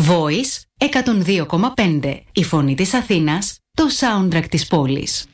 Voice 102,5. Η φωνή της Αθήνας, το soundtrack της πόλης.